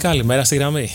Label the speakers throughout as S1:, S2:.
S1: καλημέρα στη γραμμή.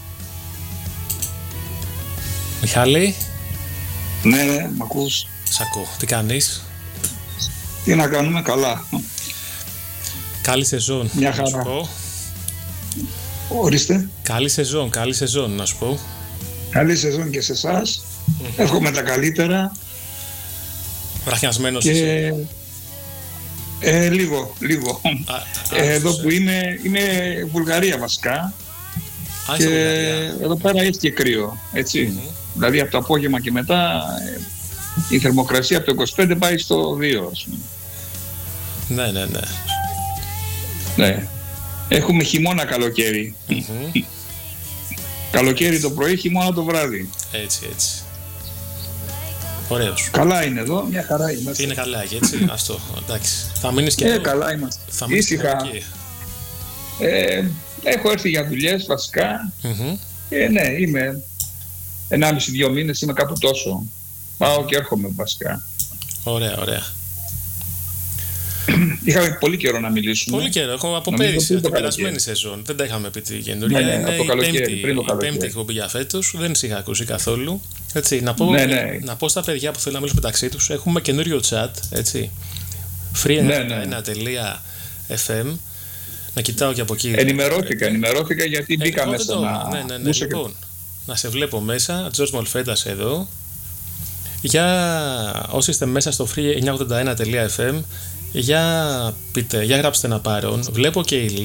S1: Μιχάλη.
S2: Ναι, μ' ακούς?
S1: Σ' ακούω. Τι κάνεις?
S2: Τι να κάνουμε, καλά.
S1: Καλή σεζόν.
S2: Μια χαρά.
S1: Να σου πω.
S2: Ορίστε.
S1: Καλή σεζόν να σου πω.
S2: Καλή σεζόν και σε εσάς. Εύχομαι τα καλύτερα.
S1: Βραχνιασμένος
S2: και...
S1: είσαι.
S2: Λίγο. Εδώ που είμαι Βουλγαρία βασικά. Και εδώ πέρα έχει και κρύο, έτσι. Δηλαδή από το απόγευμα και μετά η θερμοκρασία από το 25 πάει στο 2, ας πούμε. Ναι. Έχουμε χειμώνα καλοκαίρι. Καλοκαίρι το πρωί, χειμώνα το βράδυ.
S1: Έτσι. Ωραίος.
S2: Καλά είναι εδώ, μια χαρά είμαστε.
S1: Είναι καλά, έτσι, αυτό, εντάξει. Θα μείνεις και εδώ.
S2: Καλά είμαστε.
S1: Θα μείνεις
S2: ήσυχα. Έχω έρθει για δουλειές βασικά. Ναι, είμαι 1,5-2 μήνες, είμαι κάπου τόσο. Πάω και έρχομαι βασικά.
S1: Ωραία.
S2: Είχαμε πολύ καιρό να μιλήσουμε.
S1: Πολύ καιρό, έχω από πέρυσι, την περασμένη σεζόν. Δεν τα είχαμε πει τη καινούργια.
S2: Ναι,
S1: είναι
S2: η
S1: πέμπτη εκπομπή για φέτος. Δεν σε είχα ακούσει καθόλου. Έτσι, να πω στα παιδιά που θέλουν να μιλήσουν μεταξύ τους, έχουμε καινούριο chat. Έτσι. free91.fm. Να κοιτάω και από εκεί.
S2: Ενημερώθηκα γιατί μπήκα μέσα
S1: Ναι. Λοιπόν, να σε βλέπω μέσα. Τζορτζ Μολφέντας εδώ. Για όσοι είστε μέσα στο free981.fm, για πείτε, για γράψτε ένα παρόν. Βλέπω και η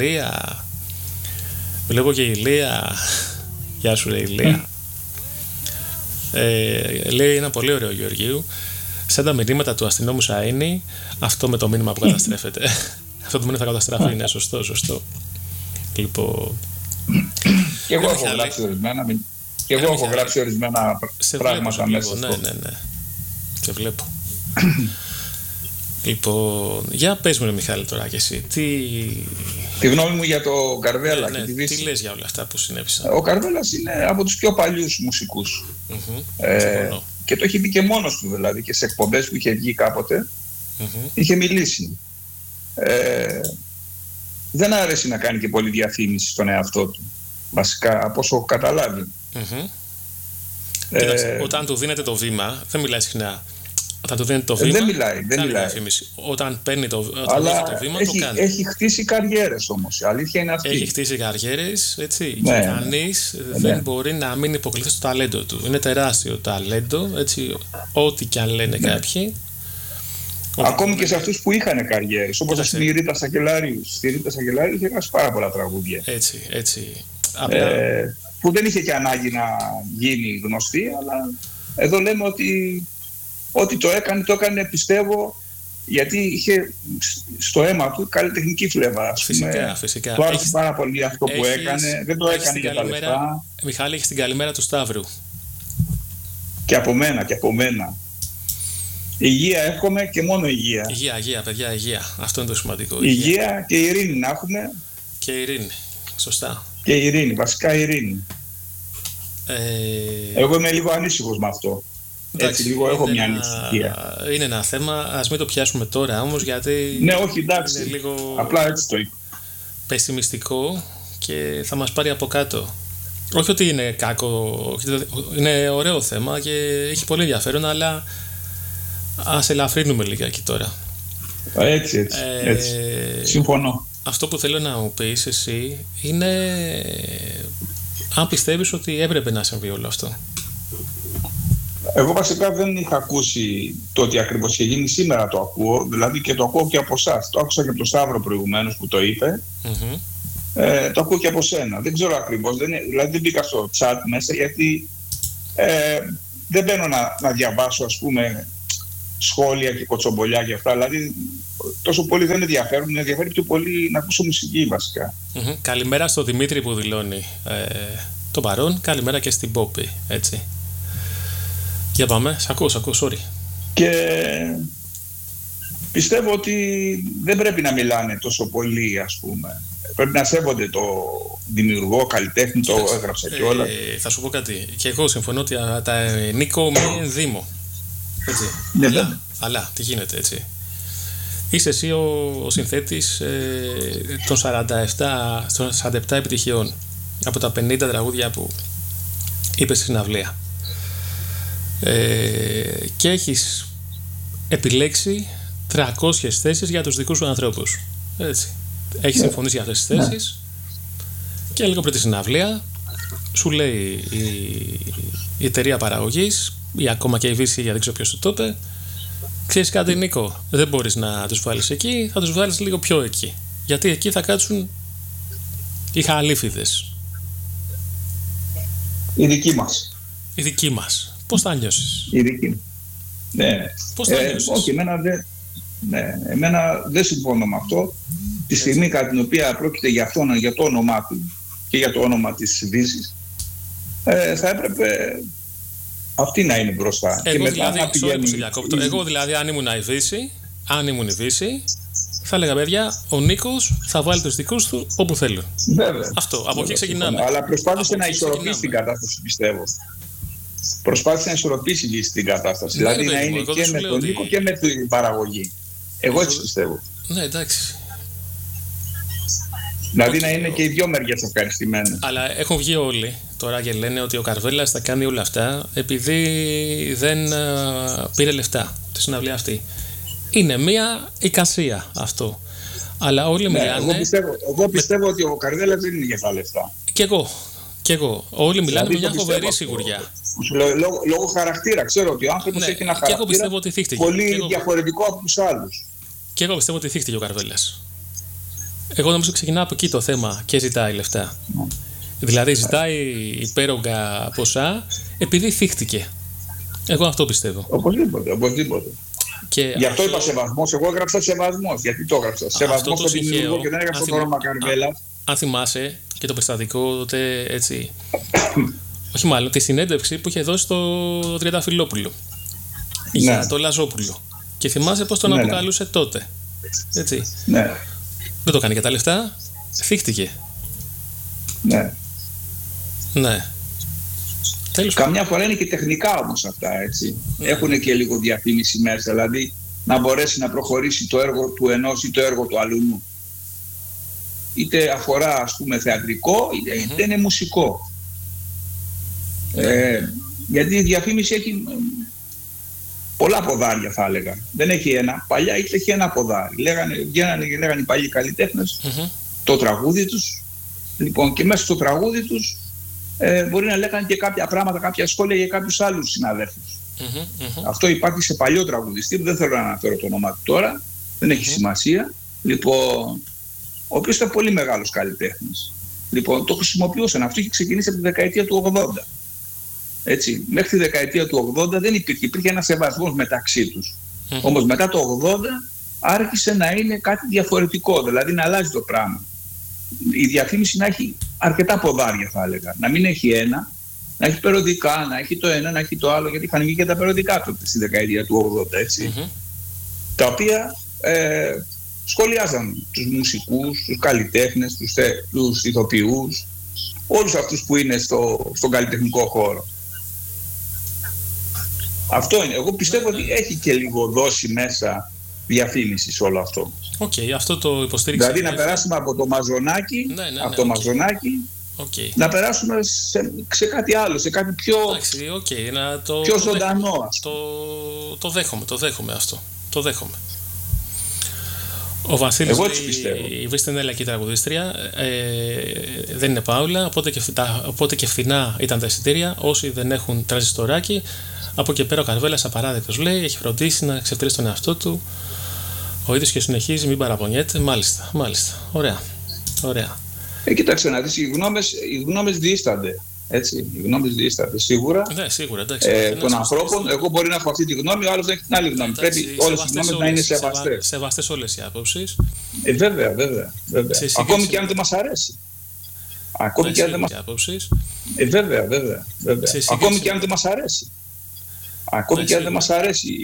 S1: Ηλία. Γεια σου, ρε Ηλία. Λέει ένα πολύ ωραίο Γεωργίου. Σαν τα μηνύματα του αστυνόμου Σαΐνη, αυτό με το μήνυμα που καταστρέφεται. Αυτό το μήνυμα θα καταστραφεί, είναι σωστό. Λοιπόν.
S2: Και εγώ έχω γράψει ορισμένα πράγματα μέσα.
S1: Ναι. Σε βλέπω. Λοιπόν, για πες μου, Μιχάλη, τώρα και εσύ.
S2: Τη γνώμη μου για το Καρβέλα και τη Δύση.
S1: Τι λες για όλα αυτά που συνέβησαν?
S2: Ο Καρβέλας είναι από τους πιο παλιούς μουσικούς. Και το έχει πει και μόνος του, δηλαδή, και σε εκπομπές που είχε βγει κάποτε. Είχε μιλήσει. Δεν αρέσει να κάνει και πολύ διαφήμιση στον εαυτό του. Βασικά, από όσο καταλάβει.
S1: Όταν του δίνεται το βήμα, δεν μιλάει συχνά. Όταν του δίνεται το βήμα,
S2: δεν μιλάει.
S1: Όταν παίρνει το βήμα,
S2: το κάνει. Έχει χτίσει καριέρες όμως. Η αλήθεια είναι αυτή.
S1: Έχει χτίσει καριέρες, έτσι. Και κανείς δεν μπορεί να μην υποκληθεί στο ταλέντο του. Είναι τεράστιο ταλέντο, έτσι. Ό,τι και αν λένε κάποιοι.
S2: Ακόμη και σε αυτούς που είχαν καριέρες, όπως η Ρίτα Σακελάριου. Στη Ρίτα Σακελάριου είχε γράψει πάρα πολλά τραγούδια.
S1: Έτσι.
S2: Που δεν είχε και ανάγκη να γίνει γνωστή, αλλά εδώ λέμε ότι το έκανε, πιστεύω, γιατί είχε στο αίμα του καλλιτεχνική φλέβα.
S1: Φυσικά.
S2: Του άρεσε πάρα πολύ αυτό που έκανε, δεν το έκανε για τα λεφτά.
S1: Μιχάλη, έχει την καλημέρα του Σταύρου.
S2: Και από μένα. Υγεία εύχομαι και μόνο υγεία.
S1: Υγεία, παιδιά, υγεία. Αυτό είναι το σημαντικό.
S2: Υγεία και ειρήνη να έχουμε.
S1: Και ειρήνη, σωστά.
S2: Και ειρήνη, βασικά ειρήνη. Εγώ είμαι λίγο ανήσυχος με αυτό. Έτσι λίγο έχω μια ανησυχία.
S1: Είναι ένα θέμα, ας μην το πιάσουμε τώρα όμως, γιατί
S2: ναι, όχι, εντάξει,
S1: είναι λίγο
S2: απλά έτσι το είπα.
S1: Πεσημιστικό και θα μας πάρει από κάτω. Όχι ότι είναι κακό, είναι ωραίο θέμα και έχει πολύ ενδιαφέρον, αλλά ας ελαφρύνουμε λιγάκι τώρα.
S2: Έτσι. Συμφωνώ.
S1: Αυτό που θέλω να μου πεις εσύ είναι αν πιστεύεις ότι έπρεπε να συμβεί όλο αυτό.
S2: Εγώ βασικά δεν είχα ακούσει το ότι ακριβώς είχε γίνει, σήμερα το ακούω, δηλαδή και το ακούω και από εσάς. Το άκουσα και από τον Σταύρο προηγουμένως που το είπε. Το ακούω και από σένα. Δεν ξέρω ακριβώς, δηλαδή δεν μπήκα στο chat μέσα, γιατί δεν μπαίνω να διαβάσω, ας πούμε, σχόλια και κοτσομπολιά και αυτά. Δηλαδή τόσο πολύ δεν ενδιαφέρουν, με ενδιαφέρει πιο πολύ να ακούσω μουσική βασικά.
S1: Καλημέρα στο Δημήτρη που δηλώνει το παρόν, καλημέρα και στην Πόπη, έτσι. Για πάμε, σ' ακούω, sorry.
S2: Και πιστεύω ότι δεν πρέπει να μιλάνε τόσο πολύ, ας πούμε. Πρέπει να σέβονται το δημιουργό, καλλιτέχνη, το έγραψε και όλα.
S1: Θα σου πω κάτι. Και εγώ συμφωνώ ότι τα Νίκο με Δήμο. Έτσι.
S2: Ναι,
S1: αλλά τι γίνεται, έτσι. Είσαι εσύ ο συνθέτης των 47 επιτυχιών. από τα 50 τραγούδια που είπες στη συναυλία. Και έχεις επιλέξει 300 θέσεις για τους δικούς σου ανθρώπους. Έτσι. Έχεις συμφωνήσει για αυτές τις θέσεις και λίγο πριν τη συναυλία σου λέει η εταιρεία παραγωγής ή ακόμα και η Βύση, γιατί δεν ξέρω ποιος το είπε, ξέρεις κάτι Νίκο, δεν μπορείς να τους βάλεις εκεί, θα τους βάλεις λίγο πιο εκεί, γιατί εκεί θα κάτσουν οι χαλίφιδες.
S2: Οι δικοί μας.
S1: Οι δικοί μας. Πώς θα νιώσεις?
S2: Οι δικοί. Ναι.
S1: Πώς θα νιώσεις?
S2: Όχι, εμένα δεν συμφωνώ με αυτό. Τη στιγμή κατά την οποία πρόκειται για αυτόν, για το όνομά του και για το όνομα της Δύσης, θα έπρεπε αυτή να είναι μπροστά.
S1: Εγώ δηλαδή, εγώ δηλαδή αν ήμουν η Δύση, θα έλεγα παιδιά, ο Νίκος θα βάλει τους δικούς του όπου θέλουν.
S2: Βέβαια.
S1: Αυτό, από εκεί ξεκινάμε.
S2: Αλλά προσπάθησε να ισορροπήσει την κατάσταση, πιστεύω. Προσπάθησε να ισορροπήσει την κατάσταση. Δηλαδή να είναι και με τον Νίκο και με την παραγωγή. Εγώ έτσι πιστεύω.
S1: Ναι, εντάξει.
S2: Δηλαδή να είναι και οι δυο μεριές ευχαριστημένες.
S1: Αλλά έχουν βγει όλοι τώρα και λένε ότι ο Καρβέλας θα κάνει όλα αυτά επειδή δεν πήρε λεφτά τη συναυλία αυτή. Είναι μια εικασία αυτό. Αλλά όλοι μιλάνε.
S2: Εγώ πιστεύω ότι ο Καρβέλας δεν είναι για τα λεφτά.
S1: Κι εγώ. Όλοι μιλάνε με μια φοβερή σιγουριά.
S2: Λόγω χαρακτήρα. Ξέρω ότι ο άνθρωπος έχει ένα χαρακτήρα πολύ διαφορετικό από τους άλλους.
S1: Και εγώ πιστεύω ότι θύχτηκε ο Καρβέλας. Εγώ νομίζω ξεκινά από εκεί το θέμα και ζητάει λεφτά. Δηλαδή ζητάει υπέρογκα ποσά επειδή θύχτηκε. Εγώ αυτό πιστεύω.
S2: Οπωσδήποτε. Γι' αυτό είπα σεβασμός. Εγώ έγραψα σεβασμός. Γιατί το έγραψα? Σεβασμός στον δημιουργό και δεν έγραψα το όνομα Καρβέλα.
S1: Αν θυμάσαι και το περιστατικό τότε έτσι. Όχι μάλλον, τη συνέντευξη που είχε δώσει το Τριανταφυλόπουλο για το Λαζόπουλο. Και θυμάσαι πώς τον αποκαλούσε τότε. Έτσι.
S2: Ναι.
S1: Δεν το κάνει για τα λεφτά. Θύχτηκε. Ναι.
S2: Καμιά φορά είναι και τεχνικά όμως αυτά, έτσι. Έχουν και λίγο διαφήμιση μέσα. Δηλαδή να μπορέσει να προχωρήσει το έργο του ενός ή το έργο του αλλού. Είτε αφορά, ας πούμε, θεατρικό, είτε είναι μουσικό. Γιατί η διαφήμιση έχει πολλά ποδάρια, θα έλεγα. Δεν έχει ένα. Παλιά είχε ένα ποδάρι. Λέγανε οι παλιοί καλλιτέχνες το τραγούδι τους. Λοιπόν, και μέσα στο τραγούδι τους μπορεί να λέγανε και κάποια πράγματα, κάποια σχόλια για κάποιους άλλους συναδέλφους. Αυτό υπάρχει σε παλιό τραγουδιστή που δεν θέλω να αναφέρω το όνομα του τώρα. Δεν έχει σημασία. Λοιπόν, ο οποίος ήταν πολύ μεγάλος καλλιτέχνης. Λοιπόν, το χρησιμοποιούσαν. Αυτό είχε ξεκινήσει από τη δεκαετία του 80. Έτσι, μέχρι τη δεκαετία του 80 δεν υπήρχε ένας σεβασμός μεταξύ τους. Όμως μετά το 80 άρχισε να είναι κάτι διαφορετικό, δηλαδή να αλλάζει το πράγμα. Η διαφήμιση να έχει αρκετά ποδάρια, θα έλεγα. Να μην έχει ένα, να έχει περιοδικά, να έχει το ένα, να έχει το άλλο, γιατί είχαν βγει και τα περιοδικά τότε στη δεκαετία του 80, έτσι. Τα οποία σχολιάζαν τους μουσικούς, τους καλλιτέχνες, τους ηθοποιούς, όλους αυτούς που είναι στον καλλιτεχνικό χώρο. Αυτό είναι. Εγώ πιστεύω ότι έχει και λίγο δώσει μέσα διαφήμιση σε όλο αυτό.
S1: Αυτό το υποστήριξε.
S2: Δηλαδή να περάσουμε από το μαζονάκι, να περάσουμε σε κάτι άλλο, σε κάτι πιο, πιο ζωντανό.
S1: Το δέχομαι αυτό. Το δέχομαι. Ο Βασίλης, η Βύση είναι λαϊκή τραγουδίστρια, δεν είναι Πάουλα, οπότε και φθηνά ήταν τα εισιτήρια. Όσοι δεν έχουν τραζιστοράκι, από εκεί πέρα ο Καρβέλας απαράδεκτος λέει, έχει φροντίσει να ξεφτυλίσει τον εαυτό του ο ίδιος και συνεχίζει, μην παραπονιέται. Μάλιστα. Ωραία.
S2: Κοίταξε να δεις, οι γνώμες διήστανται. Έτσι, οι γνώμες διήστανται σίγουρα.
S1: Ναι, σίγουρα, εντάξει.
S2: Των ανθρώπων, εγώ μπορεί να έχω αυτή τη γνώμη, ο άλλος δεν έχει την άλλη γνώμη. Πρέπει όλες οι γνώμες να είναι σεβαστές.
S1: Σεβαστές όλες οι άποψεις.
S2: Βέβαια. Ακόμη και αν δεν μας αρέσει. Ακόμη και αν δεν μας
S1: αρέσει.
S2: Βέβαια. Ακόμη και αν δεν μας αρέσει. Ακόμη και αν δεν μας αρέσει.